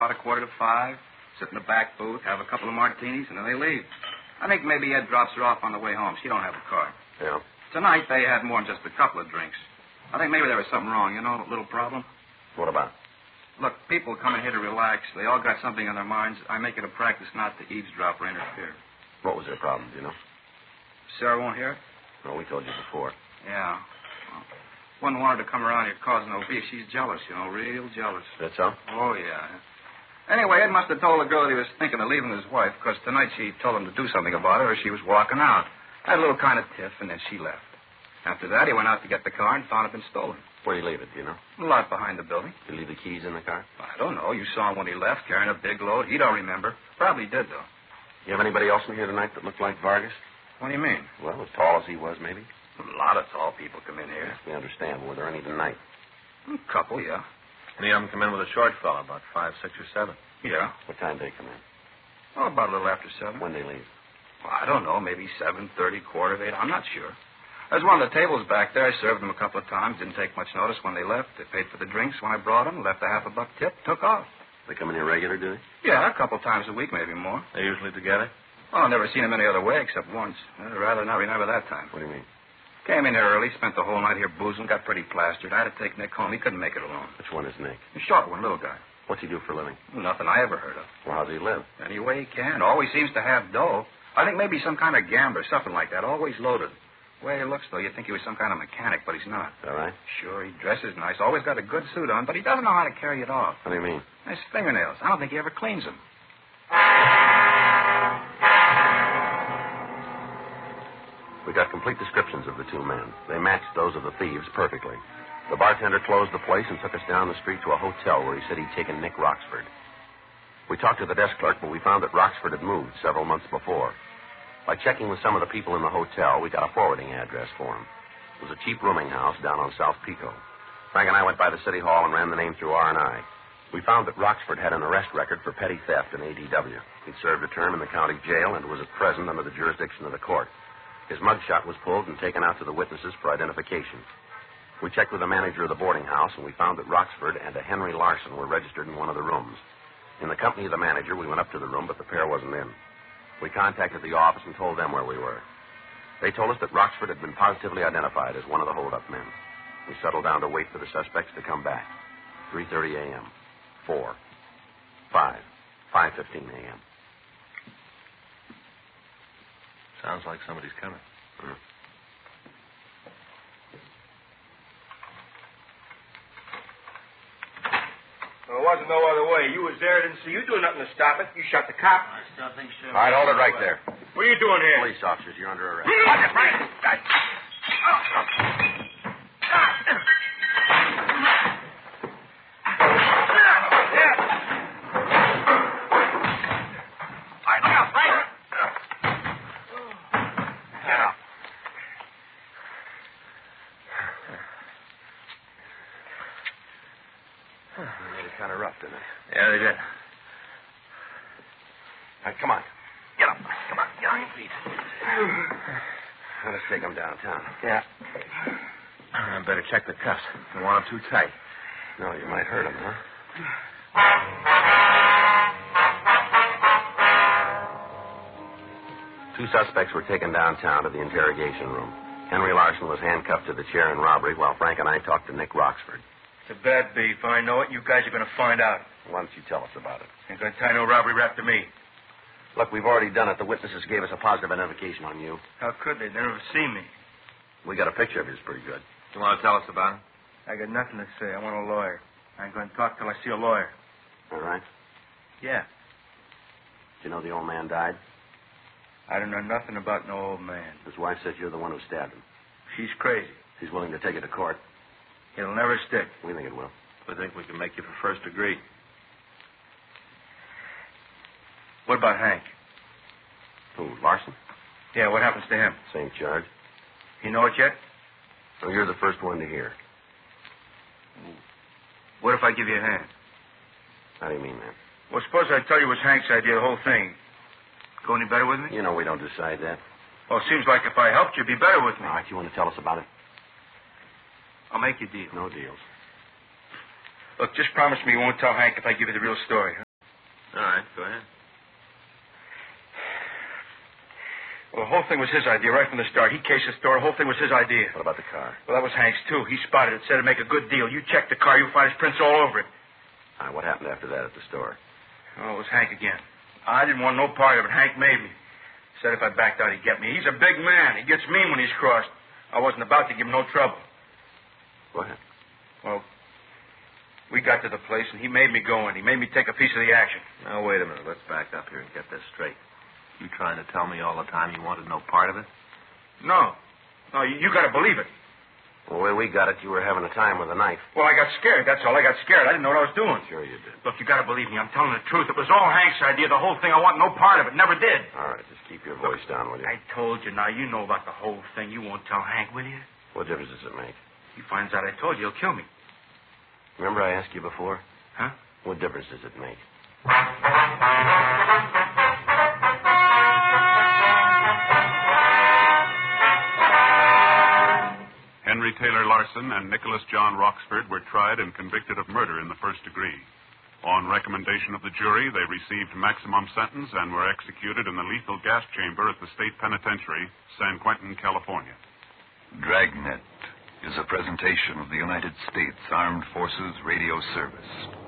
about 5:15, sit in the back booth, have a couple of martinis, and then they leave. I think maybe Ed drops her off on the way home. She don't have a car. Yeah. Tonight, they had more than just a couple of drinks. I think maybe there was something wrong, a little problem. What about? Look, people come in here to relax. They all got something on their minds. I make it a practice not to eavesdrop or interfere. What was their problem, do you know? Sarah won't hear it? No, we told you before. Yeah. Well, wouldn't want her to come around here causing no beef. She's jealous, real jealous. That's so? Oh, yeah. Anyway, Ed must have told the girl that he was thinking of leaving his wife, because tonight she told him to do something about it or she was walking out. Had a little kind of tiff, and then she left. After that, he went out to get the car and found it been stolen. Where'd he leave it, do you know? A lot behind the building. Did he leave the keys in the car? I don't know. You saw him when he left, carrying a big load. He don't remember. Probably did, though. You have anybody else in here tonight that looked like Vargas? What do you mean? Well, as tall as he was, maybe. A lot of tall people come in here. Yes, we understand. Were there any tonight? A couple, yeah. Any of them come in with a short fellow, about 5, 6, or 7? Yeah. What time did they come in? Oh, about a little after 7. When they leave? Well, I don't know. Maybe 7:30, 7:45. I'm not sure. There's one of the tables back there. I served them a couple of times. Didn't take much notice when they left. They paid for the drinks when I brought them. Left a $50 tip. Took off. They come in here regular, do they? Yeah, a couple times a week, maybe more. They usually together? Well, I've never seen them any other way except once. I'd rather not remember that time. What do you mean? Came in here early, spent the whole night here boozing, got pretty plastered. I had to take Nick home. He couldn't make it alone. Which one is Nick? The short one, little guy. What's he do for a living? Nothing I ever heard of. Well, how does he live? Any way he can. Always seems to have dough. I think maybe some kind of gambler, something like that. Always loaded. The way he looks, though, you'd think he was some kind of mechanic, but he's not. Is that right? Sure, he dresses nice. Always got a good suit on, but he doesn't know how to carry it off. What do you mean? His fingernails. I don't think he ever cleans them. We got complete descriptions of the two men. They matched those of the thieves perfectly. The bartender closed the place and took us down the street to a hotel where he said he'd taken Nick Roxford. We talked to the desk clerk, but we found that Roxford had moved several months before. By checking with some of the people in the hotel, we got a forwarding address for him. It was a cheap rooming house down on South Pico. Frank and I went by the city hall and ran the name through R&I. We found that Roxford had an arrest record for petty theft in ADW. He'd served a term in the county jail and was at present under the jurisdiction of the court. His mugshot was pulled and taken out to the witnesses for identification. We checked with the manager of the boarding house, and we found that Roxford and a Henry Larson were registered in one of the rooms. In the company of the manager, we went up to the room, but the pair wasn't in. We contacted the office and told them where we were. They told us that Roxford had been positively identified as one of the hold-up men. We settled down to wait for the suspects to come back. 3:30 a.m. 4. 5. 5:15 a.m. Sounds like somebody's coming. There wasn't no other way. You was there, didn't see you do nothing to stop it. You shot the cop. I still think so. All right, hold it right there. What are you doing here? Police officers, you're under arrest. They made it kind of rough, didn't they? Yeah, they did. All right, come on. Get up. Come on. Get on your feet. Now, let's take them downtown. Yeah. I better check the cuffs. I want them too tight. No, you might hurt them, huh? Two suspects were taken downtown to the interrogation room. Henry Larson was handcuffed to the chair in robbery while Frank and I talked to Nick Roxford. It's a bad beef. I know it. You guys are going to find out. Why don't you tell us about it? Ain't going to tie no robbery rap to me. Look, we've already done it. The witnesses gave us a positive identification on you. How could they? They never seen me. We got a picture of you. It's pretty good. You want to tell us about it? I got nothing to say. I want a lawyer. I ain't going to talk till I see a lawyer. All right. Yeah. Did you know the old man died? I don't know nothing about no old man. His wife said you're the one who stabbed him. She's crazy. She's willing to take it to court. It'll never stick. We think it will. We think we can make you for first degree. What about Hank? Who, Larson? Yeah, what happens to him? Same charge. You know it yet? Well, you're the first one to hear. What if I give you a hand? How do you mean, man? Well, suppose I tell you it was Hank's idea, the whole thing. Go any better with me? You know we don't decide that. Well, it seems like if I helped you, it'd be better with me. All right, you want to tell us about it? I'll make you a deal. No deals. Look, just promise me you won't tell Hank if I give you the real story. All right, go ahead. Well, the whole thing was his idea right from the start. He cased the store. The whole thing was his idea. What about the car? Well, that was Hank's, too. He spotted it, said it'd make a good deal. You check the car, you'll find his prints all over it. All right, what happened after that at the store? Oh, it was Hank again. I didn't want no part of it. Hank made me. Said if I backed out, he'd get me. He's a big man. He gets mean when he's crossed. I wasn't about to give him no trouble. Go ahead. Well, we got to the place, and he made me go in. He made me take a piece of the action. Now, wait a minute. Let's back up here and get this straight. You trying to tell me all the time you wanted no part of it? No. No, you got to believe it. Well, the way we got it, you were having a time with a knife. Well, I got scared. That's all. I got scared. I didn't know what I was doing. Sure you did. Look, you got to believe me. I'm telling the truth. It was all Hank's idea. The whole thing. I want no part of it. Never did. All right, just keep your voice down, will you? I told you. Now, you know about the whole thing. You won't tell Hank, will you? What difference does it make? He finds out I told you, he'll kill me. Remember I asked you before? Huh? What difference does it make? Henry Taylor Larson and Nicholas John Roxford were tried and convicted of murder in the first degree. On recommendation of the jury, they received maximum sentence and were executed in the lethal gas chamber at the State Penitentiary, San Quentin, California. Dragnet is a presentation of the United States Armed Forces Radio Service.